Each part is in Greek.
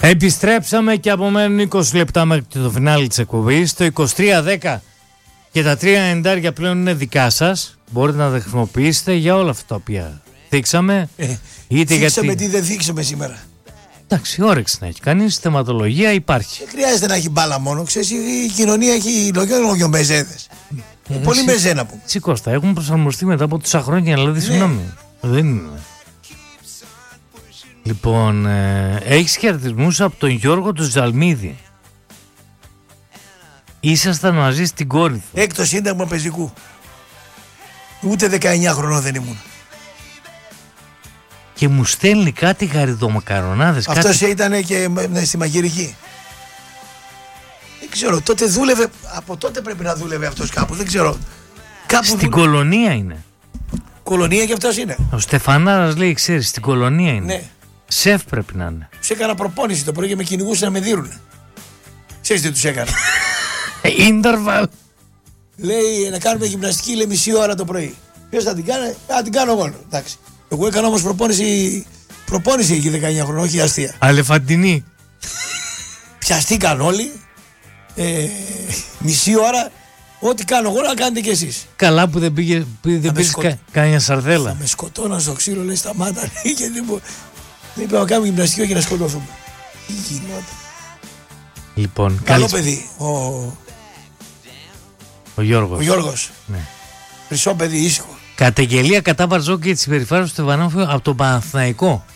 Επιστρέψαμε και απομένουν 20 λεπτά μέχρι το φινάλι της εκπομπής. Το 2310 και τα 390 πλέον είναι δικά σας. Μπορείτε να τα χρησιμοποιήσετε για όλα αυτά τα οποία θίξαμε. Θίξαμε τι δεν θίξαμε σήμερα. Εντάξει, όρεξη να έχει κανείς, θεματολογία υπάρχει. Δεν χρειάζεται να έχει μπάλα μόνο. Ξέρεις, η κοινωνία έχει λόγιο μεζέδες. Πολύ μεζένα που. Κώστα, έχουν προσαρμοστεί μετά από τόσα χρόνια, δηλαδή συγγνώμη. Δεν είναι. Λοιπόν, έχεις χαιρετισμούς από τον Γιώργο του Ζαλμίδη. Ήσασταν μαζί στην Κόρινθο. Έκτο σύνταγμα πεζικού. Ούτε 19 χρονών δεν ήμουν. Και μου στέλνει κάτι γαριδομακαρονάδες. Αυτός ήταν και στη μαγειρική. Δεν ξέρω, τότε δούλευε. Από τότε πρέπει να δούλευε αυτός κάπου. Δεν ξέρω. Κάπου στην Κολονία είναι. Κολονία και αυτός είναι. Ο Στεφανάρας λέει, ξέρεις, στην Κολονία είναι. Ναι. Σεφ πρέπει να είναι. Τους έκανα προπόνηση το πρωί και με κυνηγούσαν να με δίνουνε. Ξέρεις τι τους έκανα. Ίντερβαλ. Λέει να κάνουμε γυμναστική, λέει μισή ώρα το πρωί. Ποιος θα την κάνει, την κάνω εγώ. Εντάξει. Εγώ έκανα όμως προπόνηση εκεί 19 χρονών, όχι αστεία. Αλεφαντινή. Πιαστήκαν όλοι. Μισή ώρα. Ό,τι κάνω εγώ να κάνετε κι εσείς. Καλά που δεν πήγες κανένα σαρδέλα. Θα με σκοτώναν στο ξύλο, λέει σταμάτα. Και δεν είπα να κάνουμε γυμναστική και να σκοτωθούμε. Τι γινόταν. Λοιπόν, καλό παιδί. Ο Γιώργος. Ο Γιώργος. Ναι. Χρυσό παιδί, ήσυχο. Καταγγελία κατά Βαρζόκη και τη συμπεριφορά του Στεφανόφιου από τον Παναθηναϊκό.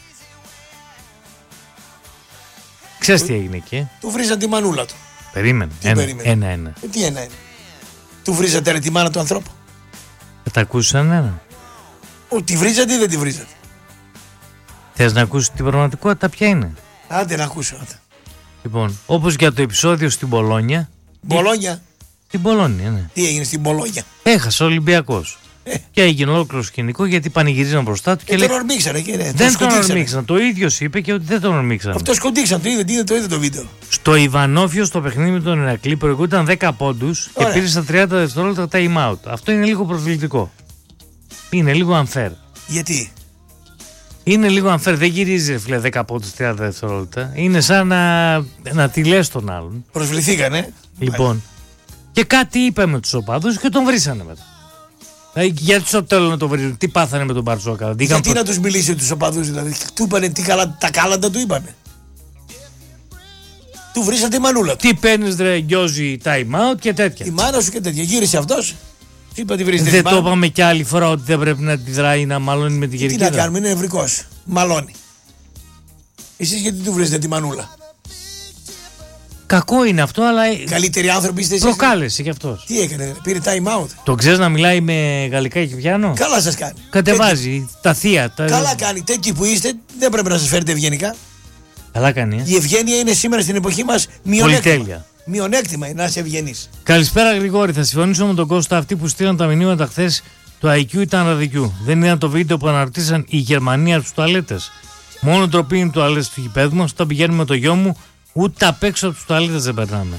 Ξέρεις τι έγινε εκεί. Του βρίζαν τη μανούλα του. Περίμενε. Ένα. Τι ένα. Του βρίζατε ρε τη μάνα του ανθρώπου. Θα τα ακούσαν ένα. Τη βρίζατε ή δεν τη βρίζατε. Θες να ακούσεις την πραγματικότητα ποια είναι. Άντε να ακούσω. Λοιπόν, όπως για το επεισόδιο στην Πολόνια. Bologna. Στην Πολόνια, ναι. Τι έγινε στην Bologna. Έχασε ο Ολυμπιακός. Και έγινε ολόκληρο σκηνικό γιατί πανηγυρίζαν μπροστά του. Και τον ορμήξανε. Δεν τον ορμήξαν. Το ίδιο είπε και ότι δεν τον ορμήξαν. Αυτό σκοντήξαν. Το είδε το βίντεο. Στο Ιβανόφιο, στο παιχνίδι με τον Ηρακλή, προηγούνταν 10 πόντους και πήρε στα 30 δευτερόλεπτα time out. Αυτό είναι λίγο προσβλητικό. Είναι λίγο unfair. Γιατί? Είναι λίγο unfair. Δεν γυρίζει, φίλε, 10 πόντους 30 δευτερόλεπτα. Είναι σαν να τη λες τον άλλον. Προσβληθήκανε. Λοιπόν. Και κάτι είπε με τους οπαδούς και τον βρίσανε μετά. Γιατί στο τέλος να το βρίζουν, τι πάθανε με τον Μπαρτζόκα. Γιατί να τους μιλήσει τους οπαδούς, δηλαδή. Του είπανε τα κάλαντα του είπανε. Του βρίσανε τη μανούλα του. Τι παίρνεις ρε Γκιόζη time out και τέτοια. Η μάνα σου και τέτοια. Γύρισε αυτός. Είπα τη βρίζετε. Δεν το είπαμε κι άλλη φορά ότι δεν πρέπει να αντιδράει να μαλώνει με την κερκίδα. Τι να κάνουμε, είναι νευρικός. Μαλώνει. Εσείς γιατί του βρίζετε τη μανούλα. Κακό είναι αυτό, αλλά. Καλύτεροι άνθρωποι είστε εσείς. Προκάλεσε κι αυτός. Τι έκανε, πήρε time out. Το ξέρεις να μιλάει με γαλλικά και πιάνο. Καλά σας κάνει. Κατεβάζει τα θεία. Καλά κάνει. Τέτοιοι που είστε δεν πρέπει να σας φέρετε ευγενικά. Καλά κάνει. Η ευγένεια είναι σήμερα στην εποχή μας μειονέκτημα. Μειονέκτημα είναι να είσαι ευγενής. Καλησπέρα Γρηγόρη. Θα συμφωνήσω με τον Κώστα. Αυτοί που στείλαν τα μηνύματα χθες, το IQ ήταν ραδικιού. Δεν ήταν το βίντεο που αναρτήσαν η Γερμανία στους τουαλέτες. Μόνο ντροπή είναι τουαλέτες του γηπέδου μας. Όταν πηγαίνουμε με το γιο μου. Ούτε απ' έξω από τους τουαλέτες δεν περνάμε.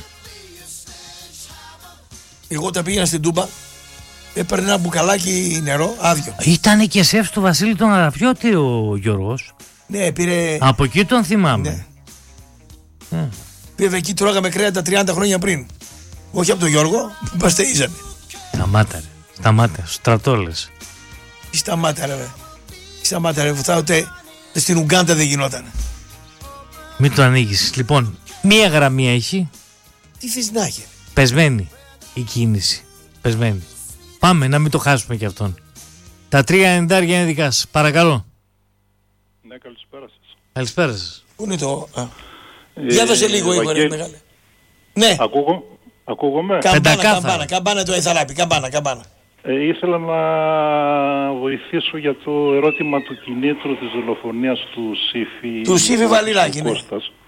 Εγώ όταν πήγαινα στην Τούμπα έπαιρνε ένα μπουκαλάκι νερό άδειο. Ήτανε και σεφ του Βασίλη τον Αραφιώτη ο Γιώργος. Ναι, πήρε. Από εκεί τον θυμάμαι. Ναι. Πήρε εκεί, τρώγαμε κρέατα 30 χρόνια πριν. Όχι από τον Γιώργο, παστείζανε. Σταμάτα, στρατόλες. Τι σταμάτα ρε, ούτε στην Ουγκάντα δεν γινόταν. Μην το ανοίγεις. Λοιπόν, μία γραμμή έχει. Τι θες να έχει. Πεσμένη η κίνηση. Πεσμένη. Πάμε να μην το χάσουμε κι αυτόν. Τα 3.90 είναι δικά σας. Παρακαλώ. Ναι, καλησπέρα σας. Καλησπέρα σας. Πού είναι το. Για δώσε λίγο, Igor, μεγάλε. Ναι. Ακούγομαι. Καμπάνα το Εθαλάπη. Καμπάνα. Ήθελα να βοηθήσω για το ερώτημα του κινήτρου της δολοφονίας του Σύφη. Του Σύφη Βαλιλάκη, ναι.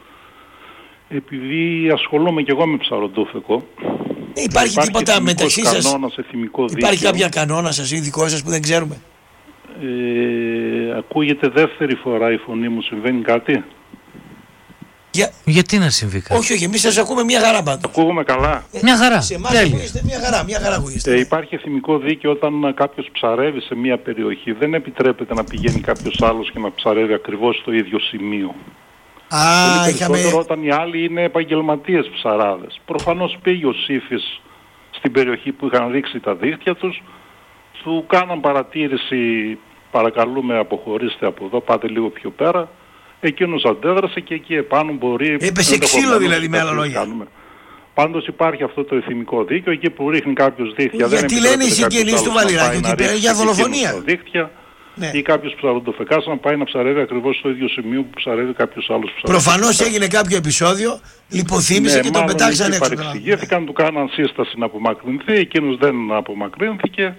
Επειδή ασχολούμαι και εγώ με ψαροντούφεκο. Υπάρχει τίποτα μεταξύ σας. Υπάρχει κάποια κανόνα σας ή δικό σας που δεν ξέρουμε. Ακούγεται δεύτερη φορά η φωνή μου, συμβαίνει κάτι? Γιατί να συμβεί κάτι? Όχι, εμείς σας ακούμε μια χαρά πάντως. Ακούγομαι καλά. Μια χαρά. Σε εμάς ακούγεστε μια χαρά ακούγεστε. Υπάρχει εθιμικό δίκαιο όταν κάποιος ψαρεύει σε μια περιοχή. Δεν επιτρέπεται να πηγαίνει κάποιος άλλος και να ψαρεύει ακριβώς στο ίδιο σημείο. Περισσότερο όταν οι άλλοι είναι επαγγελματίες ψαράδες. Προφανώς πήγε ο Σύφης στην περιοχή που είχαν ρίξει τα δίχτυα τους, του κάναν παρατήρηση, παρακαλούμε αποχωρήστε από εδώ, πάτε λίγο πιο πέρα. Εκείνος αντέδρασε και εκεί επάνω μπορεί... Έπεσε ξύλο δηλαδή, με άλλα λόγια. Πάντως υπάρχει αυτό το εθιμικό δίκαιο, εκεί που ρίχνει κάποιος δίχτυα. Γιατί λένε οι συγγενείς του Βαλιράκη ότι πέρα για δολοφονία. Ναι. Ή κάποιος ψαροντοφεκάς να πάει να ψαρεύει ακριβώς στο ίδιο σημείο που ψαρεύει κάποιος άλλος ψαροντοφεκάς. Προφανώς έγινε κάποιο επεισόδιο, λιποθύμησε και τον πετάξαν έξω. Παρεξηγήθηκαν, του κάναν σύσταση να απομακρυνθεί, εκείνος δεν απομακρύνθηκε.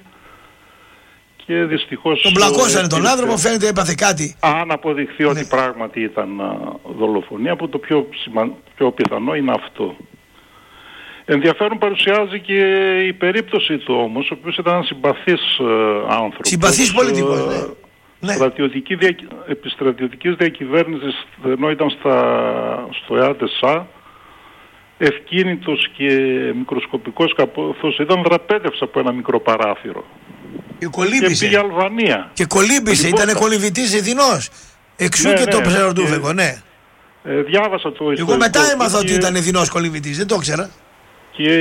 Και δυστυχώς... Τον πλακώσανε τον άνθρωπο, φαίνεται έπαθε κάτι. Αν αποδειχθεί ότι πράγματι ήταν δολοφονία, που το πιο πιθανό είναι αυτό. Ενδιαφέρον παρουσιάζει και η περίπτωση του όμως, ο οποίος ήταν ένας συμπαθής άνθρωπος. Συμπαθής πολιτικός, ναι. Επιστρατιωτικής διακυβέρνησης, ενώ ήταν στο ΕΑΤΕΣΑ, ευκίνητος και μικροσκοπικός καθώς ήταν, δραπέτευσε από ένα μικρό παράθυρο. Και πήγε Αλβανία. Και κολύμπησε, ήταν κολυμβητής εθνός. Εξού και το ψαροντούφεκο, ναι. Διάβασα το ιστορικό. Εγώ μετά έμαθα ότι ήταν εθνός κολυμβητής, δεν το ήξερα. Και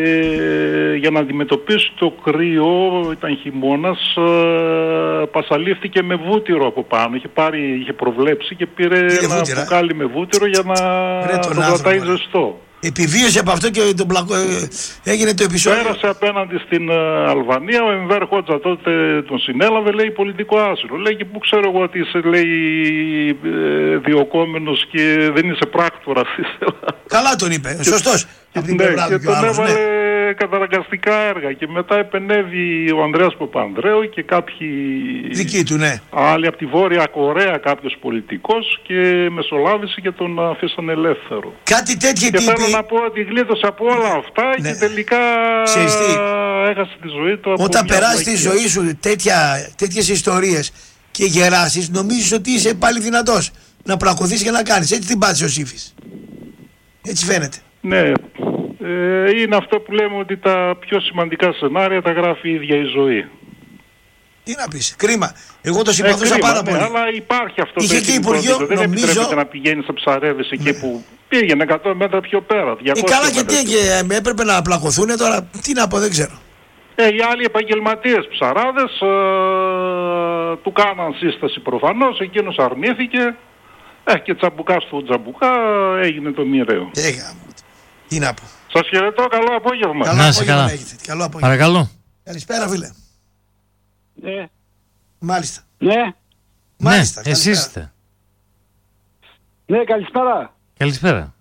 για να αντιμετωπίσει το κρύο, ήταν χειμώνας, πασαλήφθηκε με βούτυρο από πάνω. Είχε προβλέψει και πήρε ένα μπουκάλι με βούτυρο για να το κρατάει ζεστό. Επιβίωσε από αυτό και έγινε το επεισόδιο. Πέρασε απέναντι στην Αλβανία, ο Εμβέρ Χότζα τότε τον συνέλαβε, λέει πολιτικό άσυλο. Λέει και πού ξέρω εγώ ότι είσαι, λέει, διοκόμενος και δεν είσαι πράκτορας. Καλά τον είπε, σωστός. Και τον έβαλε καταναγκαστικά έργα και μετά επενέβη ο Ανδρέας Παπανδρέου και κάποιοι δικοί του, ναι. Άλλοι από τη Βόρεια Κορέα, κάποιος πολιτικός, και μεσολάβησε και τον αφήσαν ελεύθερο. Κάτι τέτοιο τύποι... Και θέλω να πω ότι γλίτωσε από όλα αυτά, ναι. Και τελικά έχασε τη ζωή του. Όταν περάσει τη ζωή σου τέτοιες ιστορίες και γεράσεις, νομίζεις ότι είσαι πάλι δυνατός να πλακωθείς και να κάνεις. Έτσι την πάτησε ο Σύφης. Έτσι φαίνεται. Ναι, είναι αυτό που λέμε ότι τα πιο σημαντικά σενάρια τα γράφει η ίδια η ζωή. Τι να πεις, κρίμα. Εγώ το συμπαθούσα πάρα πολύ. Αλλά υπάρχει αυτό είχε το Υπουργείο, δεν επιτρέπεται να πηγαίνεις να ψαρεύεις εκεί που πήγαινε 100 μέτρα πιο πέρα. Καλά και τι, έπρεπε να πλακωθούν τώρα, τι να πω, δεν ξέρω. Οι άλλοι επαγγελματίες ψαράδες του κάναν σύσταση προφανώς, εκείνος αρνήθηκε. Και τσαμπουκά στο τσαμπουκά έγινε το μοιραίο. Τι να πω. Σας χαιρετώ, καλό απόγευμα. Καλό απόγευμα έχετε. Καλό απόγευμα. Παρακαλώ. Καλησπέρα, φίλε. Ναι. Μάλιστα. Ναι. Μάλιστα. Ναι, εσείς είστε. Ναι, καλησπέρα. Καλησπέρα.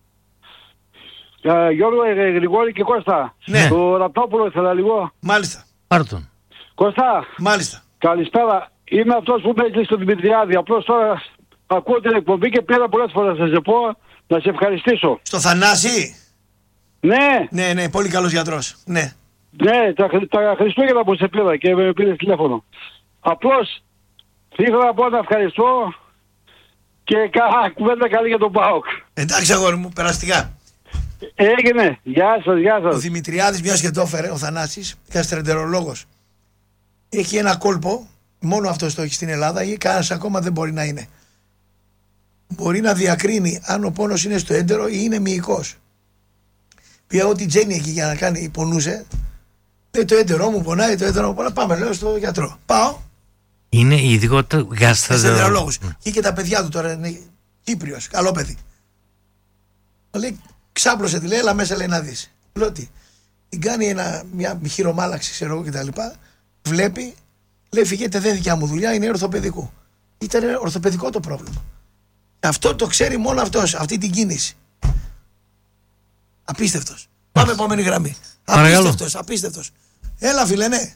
Γιώργο, Γρηγόρη και Κώστα. Ναι. Το Ραπτόπουλο ήθελα λίγο. Μάλιστα. Πάρ' τον. Κώστα. Μάλιστα. Καλησπέρα. Είμαι αυτός που με έκλεισε στον Δημητριάδη. Απλώς τώρα ακούω την εκπομπή και πήρα πολλές φορές να σε πω, να σε ευχαριστήσω. Στο Θανάση. Ναι. Ναι, πολύ καλός γιατρός. Ναι. Ναι, τα Χριστούγεννα που σε πήρα και με πήρες τηλέφωνο. Απλώς ήθελα να πω να ευχαριστώ και κουβέντα καλή για τον ΠΑΟΚ. Εντάξει, αγόρι μου, περαστικά. Έγινε. Γεια σας. Ο Δημητριάδης, μιας και το έφερε, ο Θανάσης, γαστρεντερολόγος, έχει ένα κόλπο, μόνο αυτός το έχει στην Ελλάδα ή κανένας ακόμα δεν μπορεί να είναι. Μπορεί να διακρίνει αν ο πόνος είναι στο έντερο ή είναι μυϊκός. Πήγα ό,τι Τζέννη εκεί για να κάνει, πονούσε. Λέει το έντερό μου πονάει, το έντερό μου πονάει. Πάμε, λέω στο γιατρό. Πάω. Είναι η ειδικότητα γαστρεντερολόγος. Και τα παιδιά του τώρα είναι Κύπριος, καλό παιδί. Λέει, ξάπλωσε τη λέει, έλα μέσα, λέει να δεις. Λέω τι. Την κάνει μια χειρομάλαξη, ξέρω εγώ κτλ. Βλέπει, λέει, φυγέτε, δεν δικιά μου δουλειά, είναι ορθοπαιδικού. Ήταν ορθοπαιδικό το πρόβλημα. Αυτό το ξέρει μόνο αυτός, αυτή την κίνηση. Απίστευτος. Πάμε επόμενη γραμμή. Απίστευτος. Έλα, φίλε, ναι.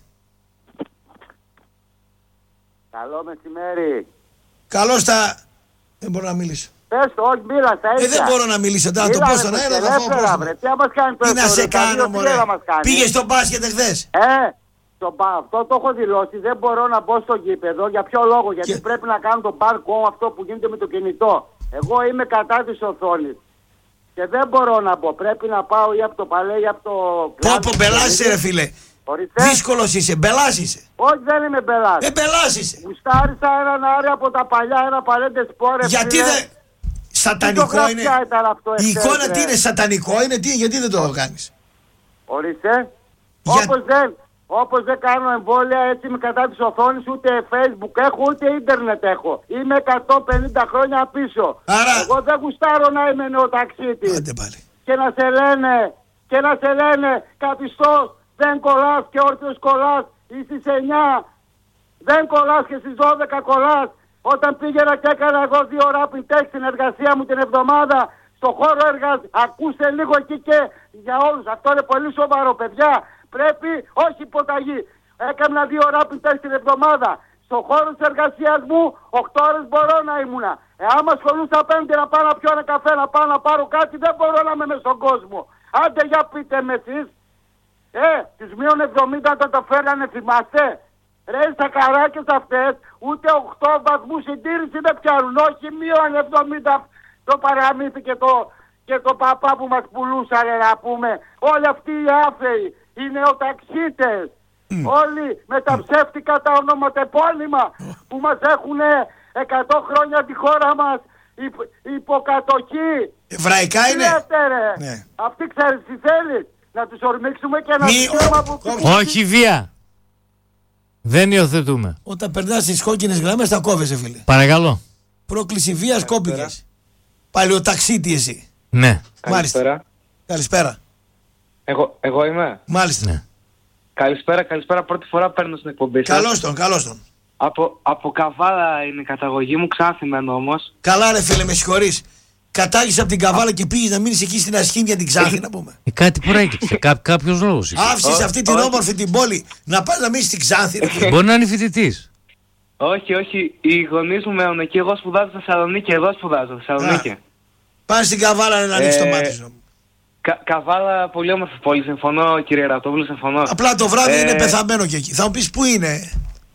Καλό μεσημέρι. Καλώς τα... Δεν μπορώ να μιλήσω. Πες το, όχι μίλα, τα ίδια. Δεν μπορώ να μιλήσω τώρα, το πώς τον αέρα θα φάω. Τι να σε κάνω, μωρέ. Πήγες στο μπάσκετ εχθές. Αυτό το έχω δηλώσει, δεν μπορώ να μπω στο γήπεδο. Για ποιο λόγο, γιατί πρέπει να κάνω το park αυτό που γίνεται με το κινητό. Εγώ είμαι κατά της οθόνης. Και δεν μπορώ να μπω. Πρέπει να πάω ή από το παλέ ή από το... Πόπο, μπελάς ρε φίλε. Δύσκολος είσαι, μπελάς είσαι. Όχι, δεν είμαι μπελάς. Μπελάς είσαι. Γουστάρισα έναν Άρη από τα παλιά, ένα Παρέντε Σπόρ. Γιατί δεν... Σατανικό είναι. Ήταν αυτό, Η εικόνα τι είναι, σατανικό είναι, γιατί δεν το κάνεις? Ορίστε. Για- Όπως δεν κάνω εμβόλια, έτσι είμαι κατά της οθόνης, ούτε Facebook έχω, ούτε ίντερνετ έχω. Είμαι 150 χρόνια πίσω. Άρα- Εγώ δεν γουστάρω να είμαι νεοταξίτης. Άντε πάλι. Και να σε λένε καπιστός, δεν κολλάς και όρθιος κολλάς, ή στις 9 δεν κολλάς και στις 12 κολλάς. Όταν πήγαινα και έκανα εγώ 2 rapid test στην εργασία μου την εβδομάδα, στο χώρο εργασίας, ακούστε λίγο εκεί και για όλους, αυτό είναι πολύ σοβαρό παιδιά, πρέπει, όχι υποταγή. Έκανα 2 rapid test την εβδομάδα. Στο χώρο της εργασίας μου 8 ώρες μπορώ να ήμουνα. Άμα ασχολούσα 5 να πάω να πιω ένα καφέ, να πάω να πάρω κάτι, δεν μπορώ να είμαι μες στον κόσμο. Άντε για πείτε με εσείς. Τις μείον 70 όταν το φέρανε, θυμάστε? Ρε, στα καράκες αυτές ούτε 8 βαθμούς συντήρηση δεν πιάνουν. Όχι μείον 70 το παραμύθι και το παπά που μας πουλούσανε, να πούμε. Όλοι αυτοί οι άφεοι, οι νεοταξίτες, όλοι με τα ψεύτικα τα ονοματεπώνυμα που μας έχουν 100 χρόνια τη χώρα μας υποκατοχή. Εβραϊκά είναι. Ναι. Αυτή ξέρεις τι θέλει? Να τους ορμήξουμε και να τους Όχι βία. Δεν υιοθετούμε. Όταν περνάς στις κόκκινες γραμμές τα κόβεσαι, φίλε. Παρακαλώ. Πρόκληση βίας κόπηκες. Παλαιοταξίτη εσύ. Ναι. Μάλιστα. Καλησπέρα. Εγώ είμαι. Μάλιστα. Ναι. Καλησπέρα. Πρώτη φορά παίρνω στην εκπομπή σας. Καλώς τον. Από Καβάλα είναι η καταγωγή μου, Ξάνθη μένω όμως. Καλά ρε φίλε, με συγχωρείς. Κατάγεις από την Καβάλα και πήγες να μείνεις εκεί στην Ασχήμια την Ξάνθη, να πούμε. Κάτι προέκυψε, κάποιος λόγος. Άφησες αυτή την όμορφη την πόλη να πας να μείνεις στην Ξάνθη. Μπορεί να είναι φοιτητής. Όχι, οι γονείς μου μένουν εκεί, εγώ σπουδάζω στη Θεσσαλονίκη, Θεσσαλονίκη. Πας στην Καβάλα να ανοίξεις το μάτι σου. Καβάλα, πολύ όμορφη πόλη, συμφωνώ κύριε Ρατόπουλο, συμφωνώ. Απλά το βράδυ είναι πεθαμένο και εκεί. Θα μου πεις πού είναι.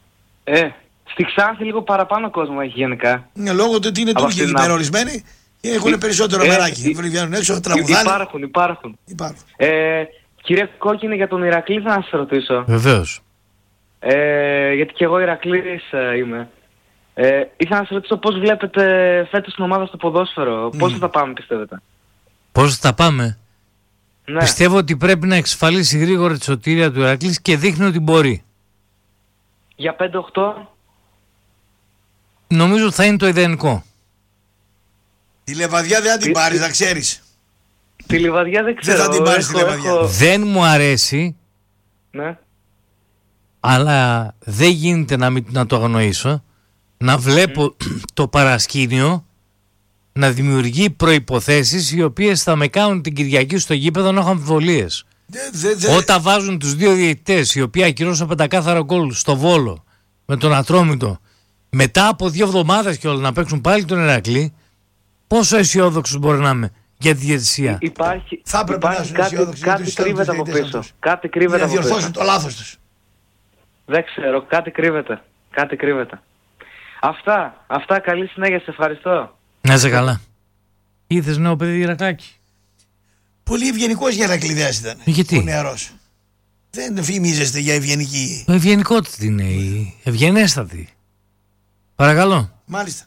Στη Ξάνθη λίγο παραπάνω κόσμο έχει γενικά. Λόγω του ότι είναι Τούρκοι εκεί περιορισμένοι και έχουν περισσότερο μεράκι. Βγαίνουν έξω, τραγουδάνε. Υπάρχουν. Κύριε Κόκκινη, για τον Ηρακλή θα σας ρωτήσω. Βεβαίως. Γιατί και εγώ Ηρακλής είμαι. Ήθελα να σας ρωτήσω πώς βλέπετε φέτος την ομάδα στο ποδόσφαιρο. Πώς θα τα πάμε, πιστεύετε? Πώς θα τα πάμε? Ναι. Πιστεύω ότι πρέπει να εξασφαλίσει γρήγορα τη σωτηρία του Ηρακλής και δείχνει ότι μπορεί. Για 5-8. Νομίζω θα είναι το ιδανικό. Τη Λεβαδιά δεν θα την πάρεις, να ξέρεις. Τη Λιβαδιά δεν ξέρω. Δεν θα την πάρεις τη Λεβαδιά. Δεν μου αρέσει. Ναι. Αλλά δεν γίνεται να το αγνοήσω. Να βλέπω το παρασκήνιο να δημιουργεί προϋποθέσεις οι οποίες θα με κάνουν την Κυριακή στο γήπεδο να έχω αμφιβολίες. Όταν βάζουν τους 2 διαιτητές οι οποίοι ακυρώσαν πεντακάθαρο γκολ στο Βόλο με τον Ατρόμητο, μετά από 2 εβδομάδες και όλα να παίξουν πάλι τον Ηρακλή, πόσο αισιόδοξος μπορεί να είμαι για τη διαιτησία? Υπάρχει κάτι κρύβεται από πίσω. Κάτι κρύβεται να από πίσω. διορθώσουν το λάθος τους. Δεν ξέρω, κάτι κρύβεται. Αυτά, καλή συνέχεια, σε ευχαριστώ. Να είσαι καλά. Είδες νέο παιδί Ηρακλάκη? Πολύ ευγενικός για Ηρακλειδέας ήταν. Γιατί? Ο νεαρός. Δεν φημίζεστε για ευγενική. Ευγενικότητα είναι η ευγενέστατη. Παρακαλώ. Μάλιστα.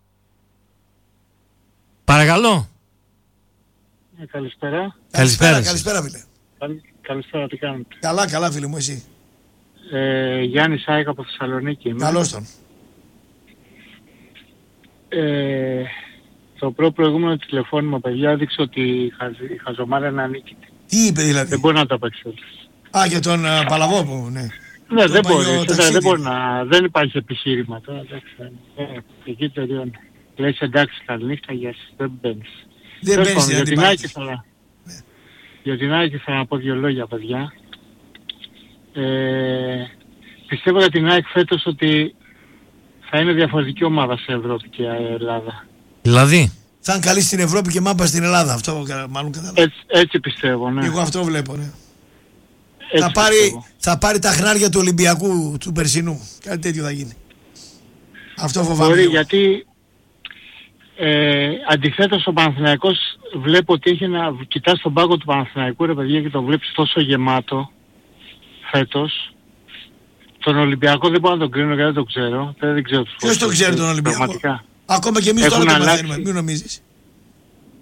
Παρακαλώ. Καλησπέρα. Καλησπέρα φίλε. Καλησπέρα, τι κάνετε? Καλά φίλε μου, εσύ. Γιάννης Άικα από Θεσσαλονίκη. Καλώς τον. Το προηγούμενο τηλεφώνημα, παιδιά, έδειξε ότι η χαζομάρα είναι ανίκητη. Τι είπε δηλαδή? Δεν μπορεί να το απεξέλθει. Για τον Παλαβόπου, ναι. Ναι, δεν μπορεί να... Δεν υπάρχει επιχείρημα τώρα. Εκεί τελειώνει. Λες εντάξει, καληνύχτα, γεια σας. Δεν μπαίνεις. Δεν μπαίνεις στην αντιπάρτηση. Για την Άκη θα να πω 2 λόγια, παιδιά. Πιστεύω για την ΑΕΚ φέτος ότι θα είναι διαφορετική ομάδα σε Ευρώπη και Ελλάδα. Δηλαδή? Θα είναι καλή στην Ευρώπη και μάπα στην Ελλάδα. Αυτό μάλλον καταλαβαίνω. Έτσι πιστεύω, ναι. Εγώ αυτό βλέπω, ναι. Έτσι θα πάρει τα χνάρια του Ολυμπιακού του περσινού. Κάτι τέτοιο θα γίνει. Αυτό φοβάμαι. Μπορεί, γιατί αντιθέτως ο Παναθηναϊκός βλέπω ότι έχει να κοιτάς τον πάγκο του Παναθηναϊκού, ρε παιδιά, και το βλέπεις τόσο γεμάτο φέτος. Τον Ολυμπιακό δεν μπορώ να τον κρίνω γιατί δεν το ξέρω. Δεν ξέρω τους. Ποιος τον ξέρει τον Ολυμπιακό? Ακόμα και εμείς τώρα το μαθαίνουμε, μην νομίζεις.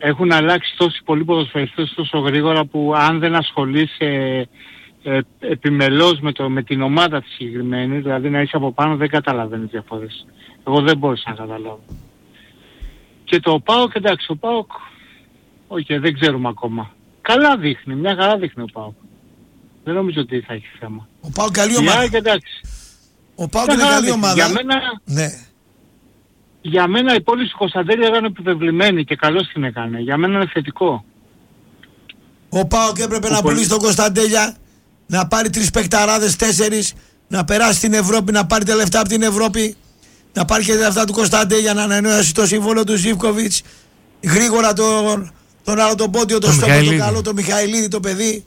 έχουν αλλάξει τόσοι πολλοί ποδοσφαιριστές τόσο γρήγορα που αν δεν ασχολείσαι επιμελώς με την ομάδα τη συγκεκριμένη, δηλαδή να είσαι από πάνω, δεν καταλαβαίνεις διαφορές. Εγώ δεν μπορούσα να καταλάβω. Και το ΠΑΟΚ, εντάξει, ο ΠΑΟΚ, όχι, δεν ξέρουμε ακόμα. Καλά δείχνει, μια χαρά δείχνει ο ΠΑΟΚ. Δεν νομίζω ότι θα έχει θέμα. Ο ΠΑΟΚ καλή ομάδα. Ο ΠΑΟΚ είναι καλή ομάδα. Για μένα, ναι. Για μένα η πόλη του Κωνσταντέλια ήταν επιβεβλημένη και καλώς την έκανε. Για μένα είναι θετικό. Ο ΠΑΟΚ έπρεπε να πουλήσει τον Κωνσταντέλια, να πάρει 3 παικταράδες, 4, να περάσει στην Ευρώπη, να πάρει τα λεφτά από την Ευρώπη, να πάρει και τα λεφτά του Κωνσταντέλια, να ανανεώσει το σύμβολο του Ζίβκοβιτς, γρήγορα τον άλλο τον Πόντιο, τον Στόχο, τον καλό, τον Μιχαηλίδη, το παιδί.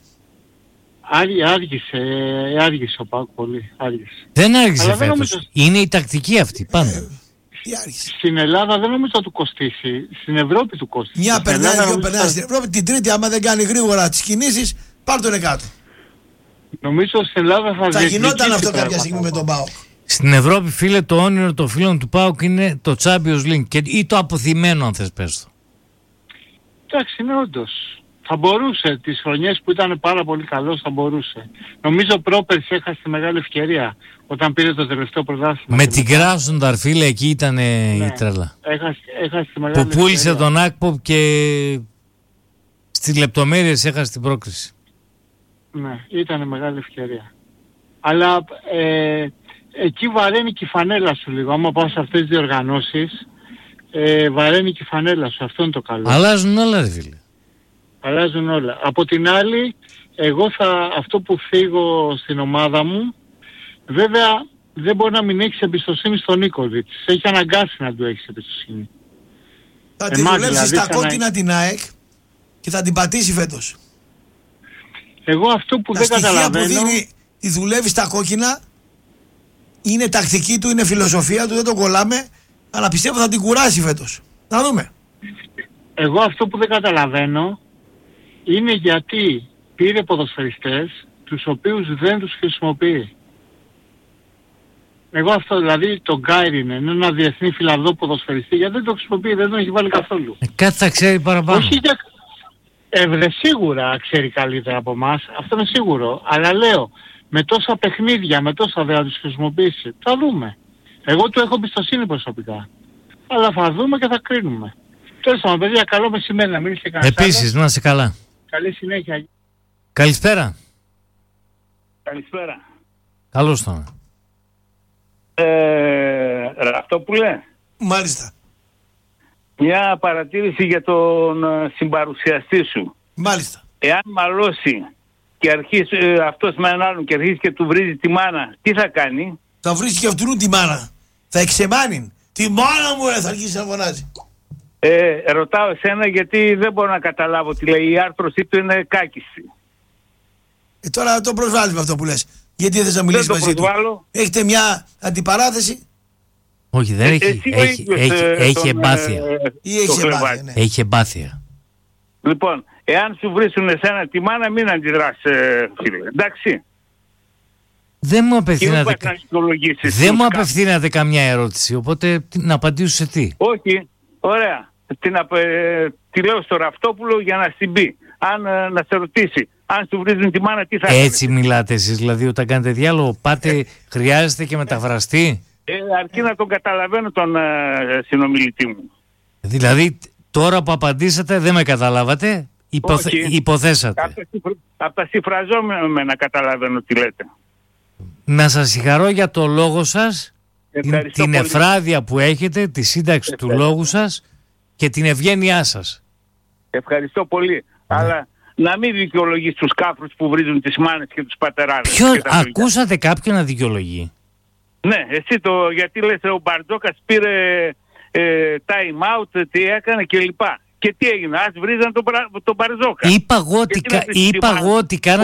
Άργησε ο ΠΑΟΚ πολύ. Δεν άργησε φέτος. Είναι η τακτική αυτή πάντα. Στην Ελλάδα δεν νομίζω να του κοστίσει. Στην Ευρώπη του κοστίσει. Μια περνάει, δύο περνάει στην Ευρώπη. Την τρίτη, άμα δεν κάνει γρήγορα τις κινήσεις, πάρ' τον κάτω. Νομίζω στην Ελλάδα θα γινόταν αυτό κάποια στιγμή με τον ΠΑΟΚ. Στην Ευρώπη, φίλε, το όνειρο των φίλων του ΠΑΟΚ είναι το Champions League ή το αποθυμένο, αν θες πες το. Εντάξει, είναι όντως. Θα μπορούσε, τις χρονιές που ήταν πάρα πολύ καλός θα μπορούσε. Νομίζω πρόπερση έχασε τη μεγάλη ευκαιρία όταν πήρε το τελευταίο πρωτάθλημα. Με την Κράσνονταρ, φίλε, εκεί ήταν η τρέλα. Έχασε τη μεγάλη που πούλησε τον Ακποπ και στις λεπτομέρειες έχασε την πρόκριση. Ναι, ήταν μεγάλη ευκαιρία. Αλλά εκεί βαραίνει και η φανέλα σου λίγο. Άμα πάω σε αυτές τις διοργανώσεις, βαραίνει και η φανέλα σου. Αυτό είναι το καλό. Αλλάζουν όλα, ρε φίλε. Αλλάζουν όλα. Από την άλλη, εγώ αυτό που φύγω στην ομάδα μου, βέβαια δεν μπορεί να μην έχεις εμπιστοσύνη στον Νίκολιτς. Έχει αναγκάσει να του έχεις εμπιστοσύνη. Θα τη δουλέψει στα κόκκινα την ΑΕΚ και θα την πατήσει φέτος. Εγώ αυτό που δεν καταλαβαίνω... Τα στοιχεία που δίνει, τη δουλεύει στα κόκκινα, είναι τακτική του, είναι φιλοσοφία του, δεν το κολλάμε, αλλά πιστεύω θα την κουράσει φέτος. Να δούμε. Εγώ αυτό που δεν καταλαβαίνω είναι γιατί πήρε ποδοσφαιριστές τους οποίους δεν τους χρησιμοποιεί. Εγώ αυτό, δηλαδή τον Γκάιριν είναι ένα διεθνή φιλανδό ποδοσφαιριστή, γιατί δεν το χρησιμοποιεί, δεν τον έχει βάλει καθόλου. Κάτι θα ξέρει παραπάνω. Όχι για... σίγουρα ξέρει καλύτερα από εμάς, αυτό είναι σίγουρο. Αλλά λέω, με τόσα παιχνίδια, με τόσα δεν θα τους χρησιμοποιήσει. Θα δούμε. Εγώ του έχω εμπιστοσύνη προσωπικά. Αλλά θα δούμε και θα κρίνουμε. Τέλος πάντων, παιδιά, καλό μεσημέρι, να μην είστε κανένας. Επίσης, να είσαι καλά. Καλή συνέχεια. Καλησπέρα. Καλησπέρα. Καλώς τον. Ραυτόπουλε. Μάλιστα. Μια παρατήρηση για τον συμπαρουσιαστή σου. Μάλιστα. Εάν μαλώσει και αρχίσει αυτός με έναν άλλον και αρχίσει και του βρίζει τη μάνα, τι θα κάνει? Θα βρίζει και αυτού τη μάνα. Θα εξεμάνει. Τη μάνα μου, θα αρχίσει να φωνάζει. Ρωτάω εσένα γιατί δεν μπορώ να καταλάβω τι λέει. Η άρθρωσή του είναι κάκιστη. Τώρα το προσβάλλεις με αυτό που λες. Γιατί θες να μιλήσεις μαζί του? Έχετε μια αντιπαράθεση? Όχι, δεν έχει. Έχει εμπάθεια. Έχει εμπάθεια. Λοιπόν, εάν σου βρίσουν εσένα τη μάνα, μην αντιδράσεις, φίλε. Εντάξει. Δεν μου απευθύνατε καμιά ερώτηση, οπότε να απαντήσω σε τι? Όχι, ωραία. Τη λέω στο Ραυτόπουλο για να στην πει. Να σε ρωτήσει, αν σου βρίζουν τη μάνα, τι θα κάνει? Έτσι μιλάτε εσείς, δηλαδή όταν κάνετε διάλογο, πάτε, χρειάζεται και μεταφραστή? Αρκεί να τον καταλαβαίνω τον συνομιλητή μου. Δηλαδή τώρα που απαντήσατε δεν με καταλάβατε, υποθέσατε. Από τα συμφραζόμενα καταλαβαίνω τι λέτε. Να σας συγχαρώ για το λόγο σας, την εφράδια που έχετε, τη σύνταξη του λόγου σας και την ευγένειά σας. Ευχαριστώ πολύ. Αλλά να μην δικαιολογείς τους κάφρους που βρίζουν τις μάνες και τους πατεράδες. Ακούσατε κάποιον να δικαιολογεί? Ναι, εσύ γιατί λες ο Μπαρτζόκας πήρε time out, τι έκανε κλπ. Και τι έγινε, ας βρίζαν τον Μπαρτζόκα. Είπα εγώ ότι